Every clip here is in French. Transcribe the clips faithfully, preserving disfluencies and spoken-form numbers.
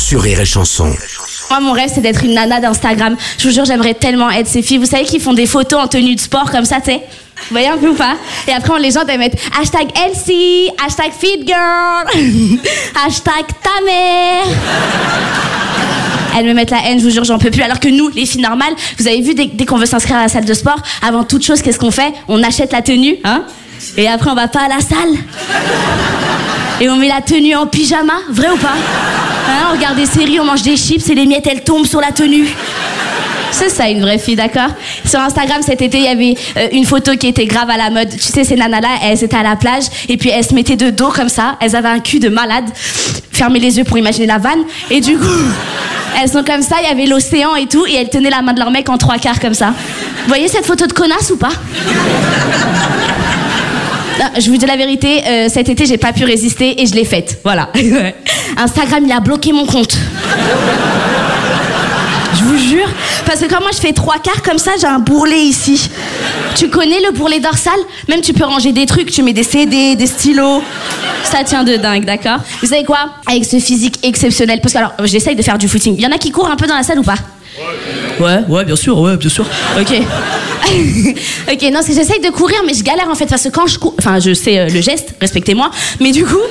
sur Rire et Chanson. Moi, mon rêve, c'est d'être une nana d'Instagram. Je vous jure, j'aimerais tellement être ces filles. Vous savez, qui font des photos en tenue de sport comme ça, tu sais. Vous voyez un peu ou pas? Et après, on, les gens doivent mettre hashtag Elsie, hashtag Fit Girl, hashtag ta mère. Elles me mettent la haine, je vous jure, j'en peux plus. Alors que nous, les filles normales, vous avez vu, dès, dès qu'on veut s'inscrire à la salle de sport, avant toute chose, qu'est-ce qu'on fait? On achète la tenue, hein? Et après, on va pas à la salle. Et on met la tenue en pyjama, vrai ou pas? Hein, on regarde des séries, on mange des chips et les miettes, elles tombent sur la tenue. C'est ça, une vraie fille, d'accord? Sur Instagram, cet été, il y avait euh, une photo qui était grave à la mode. Tu sais, ces nanas-là, elles étaient à la plage et puis elles se mettaient de dos comme ça. Elles avaient un cul de malade. Fermez les yeux pour imaginer la vanne. Et du coup, elles sont comme ça, il y avait l'océan et tout, et elles tenaient la main de leur mec en trois quarts comme ça. Vous voyez cette photo de connasse ou pas? Non, je vous dis la vérité, euh, cet été, j'ai pas pu résister et je l'ai faite. Voilà. Instagram, il a bloqué mon compte. Je vous jure, parce que quand moi je fais trois quarts comme ça, j'ai un bourrelet ici. Tu connais le bourrelet dorsal? Même tu peux ranger des trucs, tu mets des C D, des stylos. Ça tient de dingue, d'accord? Vous savez quoi? Avec ce physique exceptionnel, parce que alors, j'essaye de faire du footing. Il y en a qui courent un peu dans la salle ou pas? Ouais, ouais, bien sûr, ouais, bien sûr. Ok. Ok, non, c'est que j'essaye de courir, mais je galère en fait, parce que quand je cours... Enfin, je sais euh, le geste, respectez-moi, mais du coup...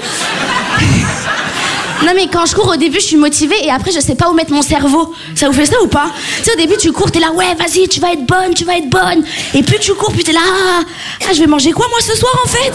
Non mais quand je cours au début je suis motivée et après je sais pas où mettre mon cerveau. Ça vous fait ça ou pas? Tu sais au début tu cours, t'es là ouais vas-y tu vas être bonne, tu vas être bonne. Et plus tu cours plus t'es là ah, ah je vais manger quoi moi ce soir en fait?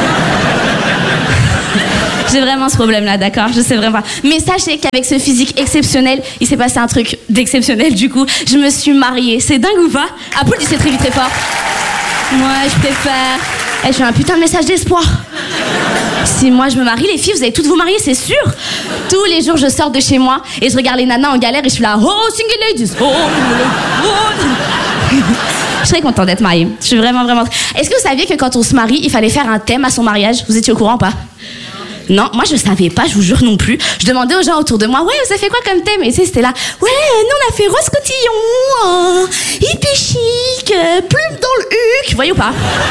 J'ai vraiment ce problème là, d'accord? Je sais vraiment pas. Mais sachez qu'avec ce physique exceptionnel, il s'est passé un truc d'exceptionnel du coup. Je me suis mariée, c'est dingue ou pas? Applaudissez très vite très fort. Moi je préfère... Eh, je fais un putain de message d'espoir. Si moi je me marie, les filles, vous allez toutes vous marier, c'est sûr. Tous les jours, je sors de chez moi et je regarde les nanas en galère et je suis là, oh, single ladies, oh, oh. Je serais contente d'être mariée. Je suis vraiment, vraiment... Est-ce que vous saviez que quand on se marie, il fallait faire un thème à son mariage? Vous étiez au courant ou pas? Non, moi je savais pas, je vous jure non plus. Je demandais aux gens autour de moi, ouais, vous avez fait quoi comme thème? Et tu sais, c'était là, ouais, nous on a fait rose cotillon, euh, hippie chic, euh, plume dans le huc, vous voyez ou pas?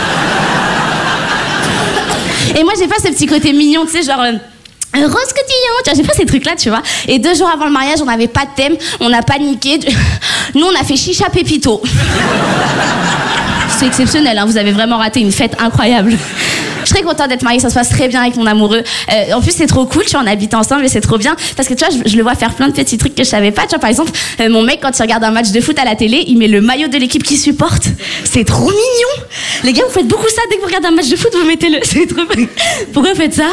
Et moi j'ai pas ce petit côté mignon, tu sais, genre... Euh, Rose cotillon, tu vois, j'ai pas ces trucs-là, tu vois. Et deux jours avant le mariage, on n'avait pas de thème, on a paniqué. Nous, on a fait chicha pépito. C'est exceptionnel, hein, vous avez vraiment raté une fête incroyable. Je suis très contente d'être mariée, ça se passe très bien avec mon amoureux. Euh, en plus, c'est trop cool, tu vois, on habite ensemble et c'est trop bien. Parce que tu vois, je, je le vois faire plein de petits trucs que je savais pas. Tu vois, par exemple, euh, mon mec, quand il regarde un match de foot à la télé, il met le maillot de l'équipe qu'il supporte. C'est trop mignon. Les gars, vous faites beaucoup ça dès que vous regardez un match de foot, vous mettez le... C'est trop... Pourquoi vous faites ça?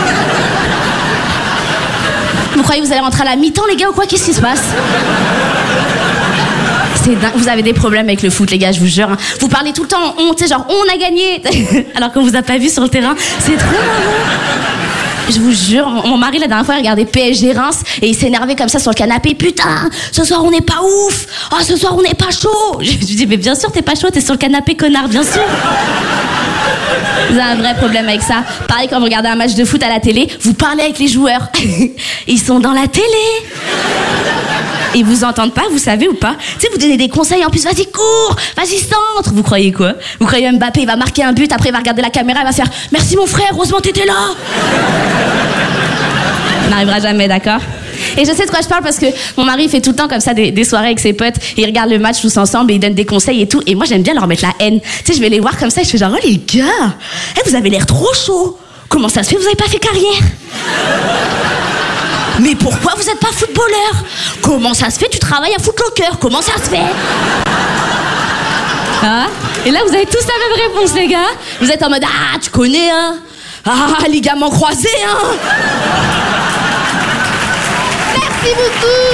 Vous croyez que vous allez rentrer à la mi-temps, les gars, ou quoi? Qu'est-ce qui se passe? C'est dingue. Vous avez des problèmes avec le foot, les gars, je vous jure. Hein. Vous parlez tout le temps en on, tu sais, genre on a gagné, alors qu'on vous a pas vu sur le terrain. C'est trop marrant. Je vous jure, mon mari la dernière fois il regardait P S G Reims et il s'énervait comme ça sur le canapé. Putain, ce soir on n'est pas ouf. Oh, ce soir on n'est pas chaud. Je lui dis mais bien sûr t'es pas chaud, t'es sur le canapé connard, bien sûr. Vous avez un vrai problème avec ça. Pareil quand vous regardez un match de foot à la télé, vous parlez avec les joueurs. Ils sont dans la télé. Ils vous entendent pas, vous savez ou pas? Tu sais, vous donnez des conseils en plus, vas-y cours, vas-y centre. Vous croyez quoi? Vous croyez Mbappé, il va marquer un but, après il va regarder la caméra, il va faire merci mon frère, heureusement t'étais là. On n'arrivera jamais, d'accord? Et je sais de quoi je parle parce que mon mari fait tout le temps comme ça des, des soirées avec ses potes. Ils regardent le match tous ensemble et ils donnent des conseils et tout. Et moi j'aime bien leur mettre la haine. Tu sais, je vais les voir comme ça et je fais genre oh les gars, hey, vous avez l'air trop chaud. Comment ça se fait, vous avez pas fait carrière? Mais pourquoi vous êtes pas footballeur? Comment ça se fait, tu travailles à Footlocker? Comment ça se fait? Ah, et là vous avez tous la même réponse les gars. Vous êtes en mode ah tu connais hein? Ah ligament croisé hein? Merci beaucoup.